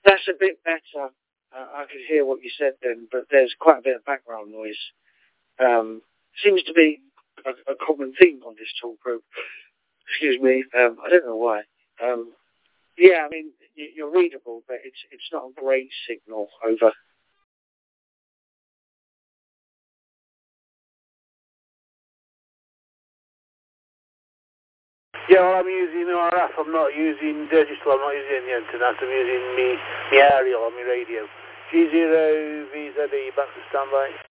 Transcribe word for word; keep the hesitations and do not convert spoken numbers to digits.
That's a bit better. Uh, I could hear what you said then, but there's quite a bit of background noise. Um, seems to be a, a common theme on this talk group. Excuse me. Um, I don't know why. Um, yeah, I mean, you're readable, but it's it's not a great signal. Over. Yeah, well, I'm using R F. I'm not using digital. I'm not using the internet. I'm using me, me aerial on my radio. G zero V Z E, back to standby.